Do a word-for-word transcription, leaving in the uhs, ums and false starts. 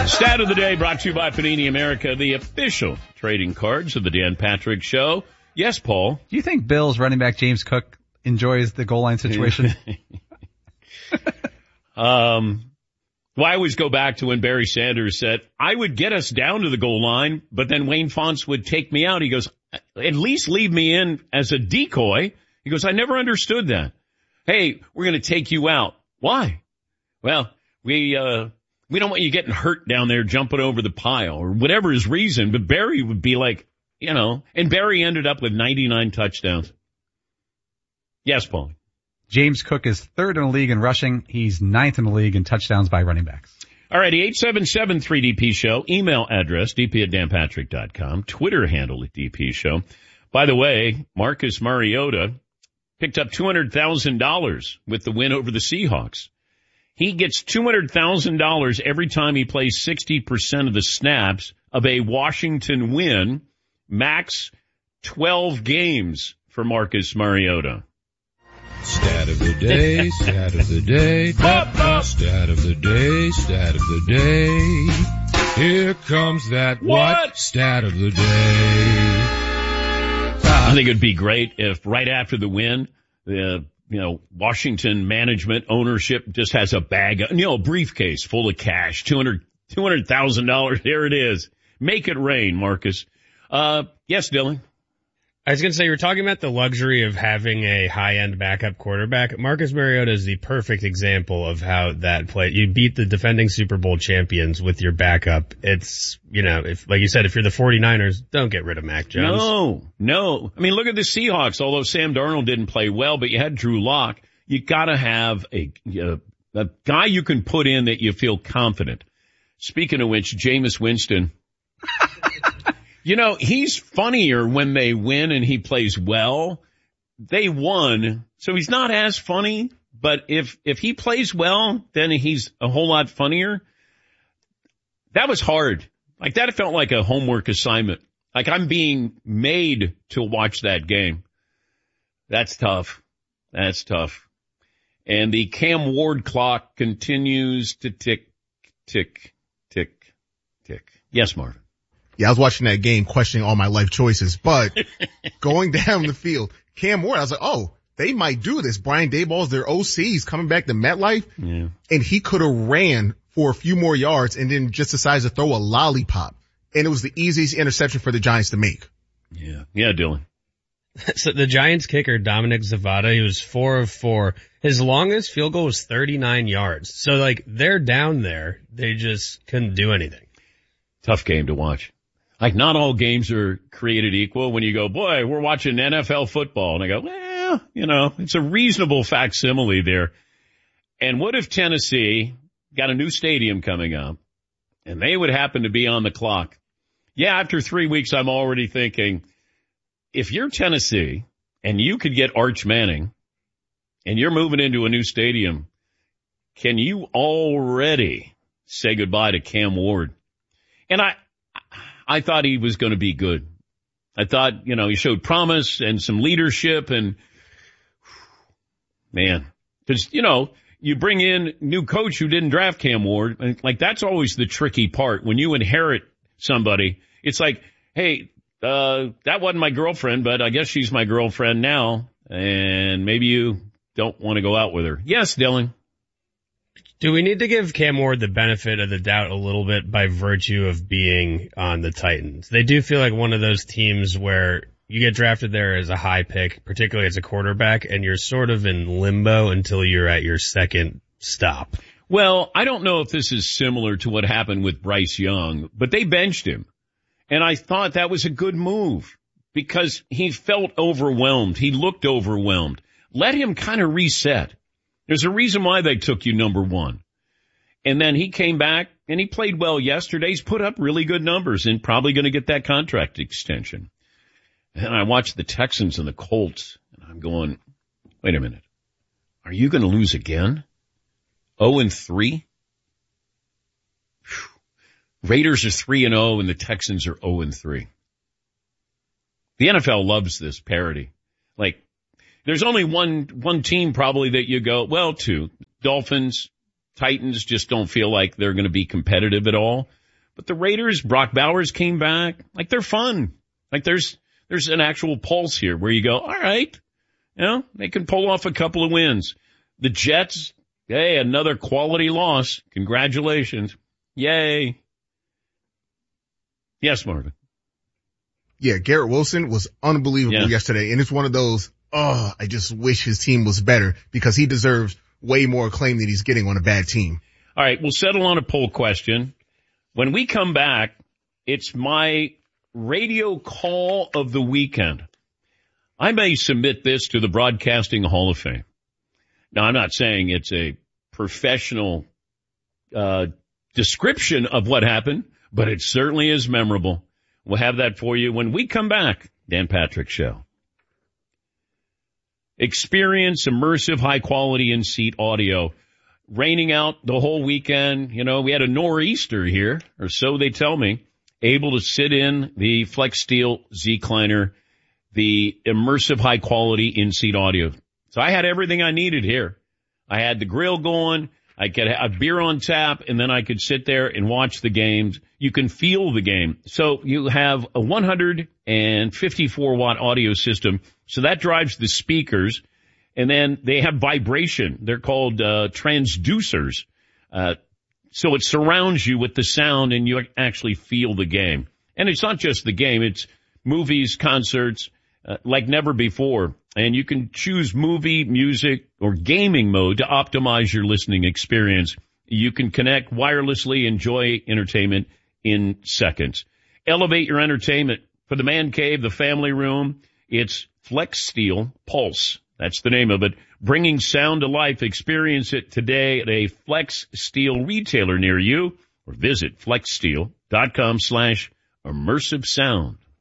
Stat of the day brought to you by Panini America, the official trading cards of the Dan Patrick Show. Yes, Paul. Do you think Bills running back James Cook enjoys the goal line situation? um, well, I always go back to when Barry Sanders said, I would get us down to the goal line, but then Wayne Fontes would take me out. He goes, at least leave me in as a decoy. He goes, I never understood that. Hey, we're going to take you out. Why? Well, we, uh, we don't want you getting hurt down there jumping over the pile or whatever his reason. But Barry would be like, you know, and Barry ended up with ninety-nine touchdowns. Yes, Paul. James Cook is third in the league in rushing. He's ninth in the league in touchdowns by running backs. All righty, eight seven seven three D P show. Email address, d p at dan patrick dot com. Twitter handle at D P show. By the way, Marcus Mariota picked up two hundred thousand dollars with the win over the Seahawks. He gets two hundred thousand dollars every time he plays sixty percent of the snaps of a Washington win. Max twelve games for Marcus Mariota. Stat of the day, stat of the day, stat of the day, stat of the day. Here comes that what? what? Stat of the day. I think it'd be great if right after the win, the you know, Washington management ownership just has a bag, of, you know, a briefcase full of cash, two hundred, two hundred thousand dollars. There it is. Make it rain, Marcus. Uh, yes, Dylan. I was going to say, you were talking about the luxury of having a high-end backup quarterback. Marcus Mariota is the perfect example of how that play. You beat the defending Super Bowl champions with your backup. It's, you know, if, like you said, if you're the 49ers, don't get rid of Mac Jones. No, no. I mean, look at the Seahawks. Although Sam Darnold didn't play well, but you had Drew Lock. You got to have a, a, a guy you can put in that you feel confident. Speaking of which, Jameis Winston. You know, he's funnier when they win and he plays well. They won, so he's not as funny, but if, if he plays well, then he's a whole lot funnier. That was hard. Like, that felt like a homework assignment. Like, I'm being made to watch that game. That's tough. That's tough. And the Cam Ward clock continues to tick, tick, tick, tick. Yes, Marvin. Yeah, I was watching that game questioning all my life choices, but going down the field, Cam Ward, I was like, oh, they might do this. Brian Daboll's their O C. He's coming back to MetLife. Yeah. And he could have ran for a few more yards and then just decides to throw a lollipop. And it was the easiest interception for the Giants to make. Yeah. Yeah, Dylan. So the Giants kicker, Dominic Zavada, he was four of four. His longest field goal was thirty-nine yards. So, like, they're down there. They just couldn't do anything. Tough game to watch. Like, not all games are created equal. When you go, boy, we're watching N F L football. And I go, well, you know, it's a reasonable facsimile there. And what if Tennessee got a new stadium coming up and they would happen to be on the clock? Yeah, after three weeks, I'm already thinking, if you're Tennessee and you could get Arch Manning and you're moving into a new stadium, can you already say goodbye to Cam Ward? And I, I thought he was going to be good. I thought, you know, he showed promise and some leadership and, man, because, you know, you bring in new coach who didn't draft Cam Ward. And, like, that's always the tricky part. When you inherit somebody, it's like, hey, uh, that wasn't my girlfriend, but I guess she's my girlfriend now. And maybe you don't want to go out with her. Yes, Dylan. Do we need to give Cam Ward the benefit of the doubt a little bit by virtue of being on the Titans? They do feel like one of those teams where you get drafted there as a high pick, particularly as a quarterback, and you're sort of in limbo until you're at your second stop. Well, I don't know if this is similar to what happened with Bryce Young, but they benched him. And I thought that was a good move because he felt overwhelmed. He looked overwhelmed. Let him kind of reset. There's a reason why they took you number one. And then he came back and he played well yesterday. He's put up really good numbers and probably going to get that contract extension. And I watched the Texans and the Colts and I'm going, wait a minute. Are you going to lose again? oh and three? Raiders are three and oh and the Texans are oh and three. The N F L loves this parity. Like, there's only one, one team probably that you go, well, two, Dolphins, Titans just don't feel like they're going to be competitive at all. But the Raiders, Brock Bowers came back. Like, they're fun. Like, there's, there's an actual pulse here where you go, all right, you know, they can pull off a couple of wins. The Jets, hey, another quality loss. Congratulations. Yay. Yes, Marvin. Yeah, Garrett Wilson was unbelievable Yeah. yesterday. And it's one of those, oh, I just wish his team was better because he deserves way more acclaim than he's getting on a bad team. All right, we'll settle on a poll question. When we come back, it's my radio call of the weekend. I may submit this to the Broadcasting Hall of Fame. Now, I'm not saying it's a professional uh description of what happened, but it certainly is memorable. We'll have that for you when we come back. Dan Patrick Show. Experience immersive, high-quality in-seat audio. Raining out the whole weekend. You know, we had a nor'easter here, or so they tell me. Able to sit in the Flex Steel Z-Cliner, the immersive, high-quality in-seat audio. So I had everything I needed here. I had the grill going. I could have beer on tap, and then I could sit there and watch the games. You can feel the game. So you have a one hundred fifty-four watt audio system. So that drives the speakers. And then they have vibration. They're called uh transducers. Uh So it surrounds you with the sound, and you actually feel the game. And it's not just the game. It's movies, concerts, uh, like never before. And you can choose movie, music, or gaming mode to optimize your listening experience. You can connect wirelessly, enjoy entertainment in seconds. Elevate your entertainment. For the man cave, the family room, it's Flex Steel Pulse. That's the name of it. Bringing sound to life. Experience it today at a Flex Steel retailer near you, or visit flexsteel.com slash immersive sound.